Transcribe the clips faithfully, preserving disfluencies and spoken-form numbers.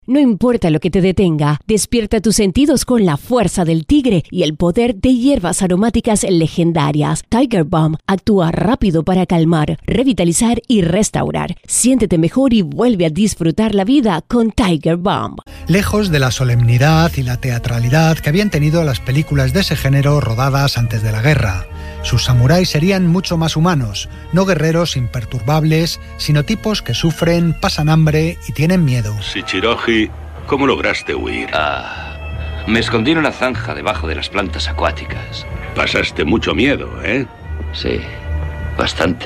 No importa lo que te detenga, despierta tus sentidos con la fuerza del tigre y el poder de hierbas aromáticas legendarias. Tiger Balm actúa rápido para calmar, revitalizar y restaurar. Siéntete mejor y vuelve a disfrutar la vida con Tiger Balm. Lejos de la solemnidad y la teatralidad que habían tenido las películas de ese género rodadas antes de la guerra. Sus samuráis serían mucho más humanos, no guerreros imperturbables, sino tipos que sufren, pasan hambre y tienen miedo. Shichiroji, ¿cómo lograste huir? Ah, me escondí en una zanja debajo de las plantas acuáticas. Pasaste mucho miedo, ¿eh? Sí, bastante.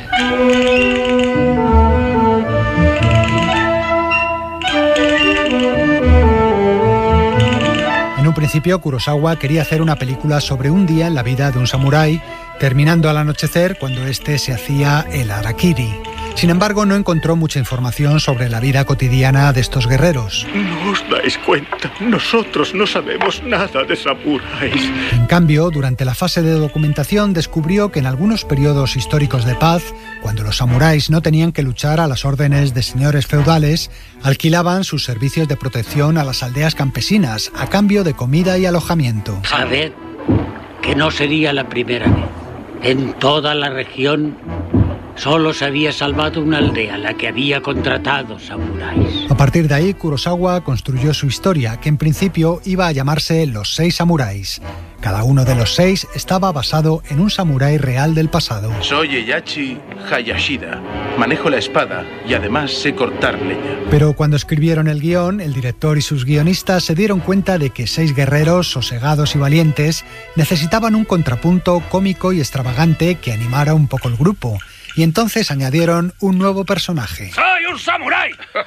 En un principio, Kurosawa quería hacer una película sobre un día en la vida de un samurái, terminando al anochecer cuando éste se hacía el harakiri. Sin embargo, no encontró mucha información sobre la vida cotidiana de estos guerreros. No os dais cuenta, nosotros no sabemos nada de samuráis. En cambio, durante la fase de documentación descubrió que en algunos periodos históricos de paz, cuando los samuráis no tenían que luchar a las órdenes de señores feudales, alquilaban sus servicios de protección a las aldeas campesinas a cambio de comida y alojamiento. Sabed que no sería la primera vez. En toda la región solo se había salvado una aldea, la que había contratado samuráis. A partir de ahí, Kurosawa construyó su historia, que en principio iba a llamarse Los Seis Samuráis. Cada uno de los seis estaba basado en un samurái real del pasado. Soy Heihachi Hayashida. Manejo la espada y además sé cortar leña. Pero cuando escribieron el guión, el director y sus guionistas se dieron cuenta de que seis guerreros sosegados y valientes necesitaban un contrapunto cómico y extravagante que animara un poco el grupo. Y entonces añadieron un nuevo personaje. ¡Soy un samurái!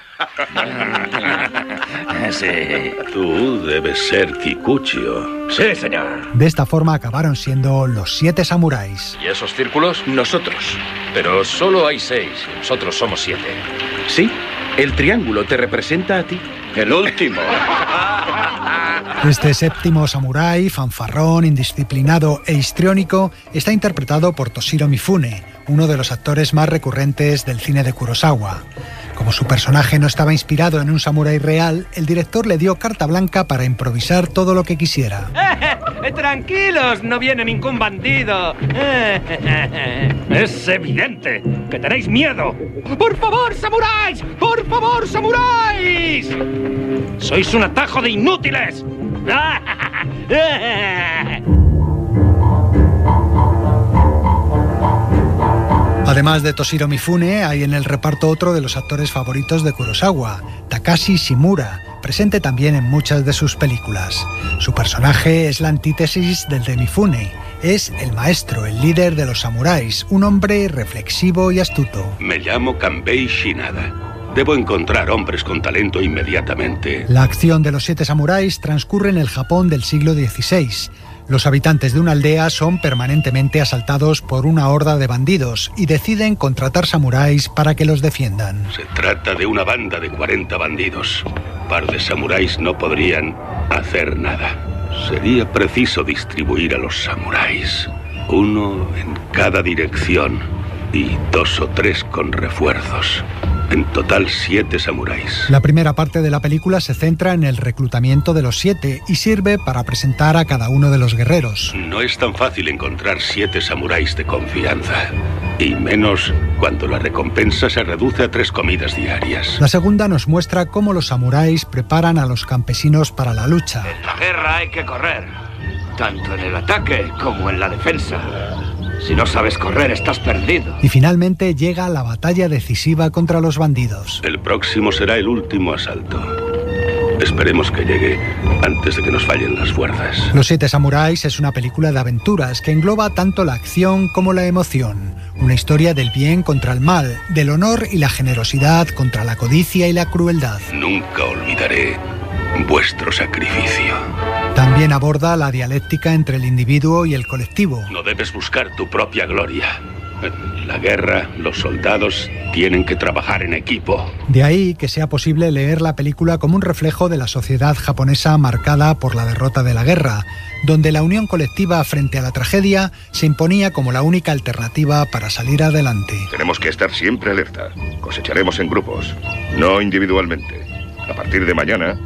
Sí. Tú debes ser Kikuchio. Sí, señor. De esta forma acabaron siendo los siete samuráis. ¿Y esos círculos? Nosotros. Pero solo hay seis, y nosotros somos siete. Sí, el triángulo te representa a ti. El último. Este séptimo samurái, fanfarrón, indisciplinado e histriónico, está interpretado por Toshiro Mifune, uno de los actores más recurrentes del cine de Kurosawa. Como su personaje no estaba inspirado en un samurái real, el director le dio carta blanca para improvisar todo lo que quisiera. ¡Eh! ¡Tranquilos! ¡No viene ningún bandido! ¡Es evidente que tenéis miedo! ¡Por favor, samuráis! ¡Por favor, samuráis! ¡Sois un atajo de inútiles! Además de Toshiro Mifune, hay en el reparto otro de los actores favoritos de Kurosawa, Takashi Shimura, presente también en muchas de sus películas. Su personaje es la antítesis del de Mifune. Es el maestro, el líder de los samuráis, un hombre reflexivo y astuto. Me llamo Kanbei Shinada. Debo encontrar hombres con talento inmediatamente. La acción de los siete samuráis transcurre en el Japón del siglo dieciséis. Los habitantes de una aldea son permanentemente asaltados por una horda de bandidos y deciden contratar samuráis para que los defiendan. Se trata de una banda de cuarenta bandidos. Un par de samuráis no podrían hacer nada. Sería preciso distribuir a los samuráis, uno en cada dirección y dos o tres con refuerzos. En total, siete samuráis. La primera parte de la película se centra en el reclutamiento de los siete y sirve para presentar a cada uno de los guerreros. No es tan fácil encontrar siete samuráis de confianza, y menos cuando la recompensa se reduce a tres comidas diarias. La segunda nos muestra cómo los samuráis preparan a los campesinos para la lucha. En la guerra hay que correr, tanto en el ataque como en la defensa. Si no sabes correr, estás perdido. Y finalmente llega la batalla decisiva contra los bandidos. El próximo será el último asalto. Esperemos que llegue antes de que nos fallen las fuerzas. Los siete samuráis es una película de aventuras que engloba tanto la acción como la emoción. Una historia del bien contra el mal, del honor y la generosidad contra la codicia y la crueldad. Nunca olvidaré vuestro sacrificio. También aborda la dialéctica entre el individuo y el colectivo. No debes buscar tu propia gloria. En la guerra, los soldados tienen que trabajar en equipo. De ahí que sea posible leer la película como un reflejo de la sociedad japonesa marcada por la derrota de la guerra, donde la unión colectiva frente a la tragedia se imponía como la única alternativa para salir adelante. Tenemos que estar siempre alerta. Cosecharemos en grupos, no individualmente. A partir de mañana,